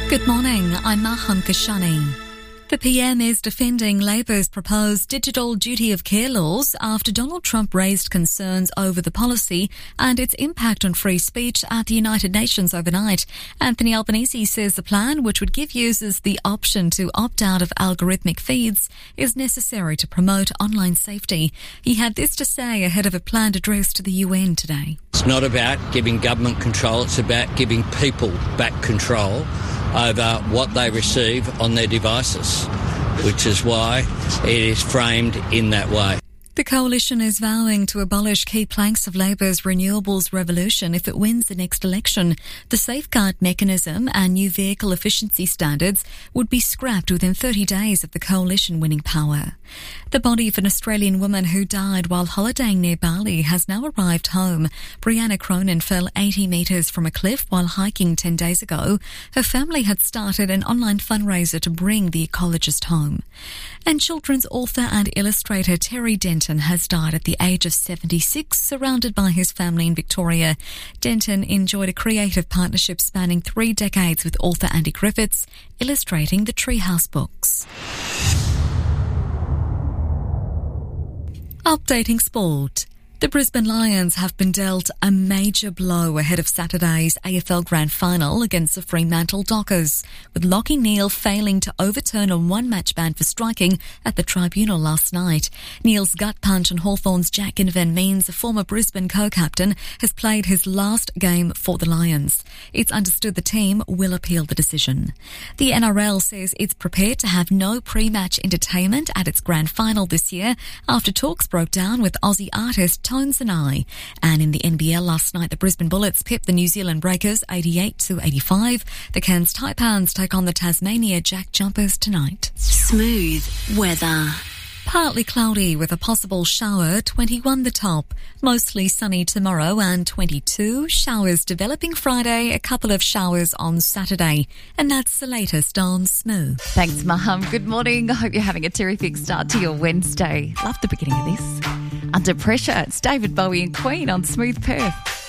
Good morning, I'm Maham Kashani. The PM is defending Labor's proposed digital duty of care laws after Donald Trump raised concerns over the policy and its impact on free speech at the United Nations overnight. Anthony Albanese says the plan, which would give users the option to opt out of algorithmic feeds, is necessary to promote online safety. He had this to say ahead of a planned address to the UN today. It's not about giving government control, it's about giving people back control over what they receive on their devices, which is why it is framed in that way. The coalition is vowing to abolish key planks of Labor's renewables revolution if it wins the next election. The safeguard mechanism and new vehicle efficiency standards would be scrapped within 30 days of the coalition winning power. The body of an Australian woman who died while holidaying near Bali has now arrived home. Brianna Cronin fell 80 metres from a cliff while hiking 10 days ago. Her family had started an online fundraiser to bring the ecologist home. And children's author and illustrator Terry Denton has died at the age of 76, surrounded by his family in Victoria. Denton enjoyed a creative partnership spanning 3 decades with author Andy Griffiths, illustrating the Treehouse books. Updating sport. The Brisbane Lions have been dealt a major blow ahead of Saturday's AFL Grand Final against the Fremantle Dockers, with Lachie Neale failing to overturn a one-match ban for striking at the tribunal last night. Neale's gut punch on Hawthorn's Jack Ginnivan means the former Brisbane co-captain has played his last game for the Lions. It's understood the team will appeal the decision. The NRL says it's prepared to have no pre-match entertainment at its Grand Final this year after talks broke down with Aussie artist Tones and I. And in the NBL last night, the Brisbane Bullets pipped the New Zealand Breakers 88-85. The Cairns Taipans take on the Tasmania Jack Jumpers tonight. Smooth weather. Partly cloudy with a possible shower, 21 the top. Mostly sunny tomorrow and 22. Showers developing Friday, a couple of showers on Saturday. And that's the latest on Smooth. Thanks, Maham. Good morning. I hope you're having a terrific start to your Wednesday. Love the beginning of this. Under Pressure, it's David Bowie and Queen on Smooth Perth.